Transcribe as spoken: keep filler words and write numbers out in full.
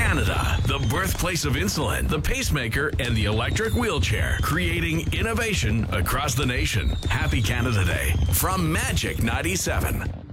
Canada, the birthplace of insulin, the pacemaker, and the electric wheelchair, creating innovation across the nation. Happy Canada Day from Magic ninety-seven.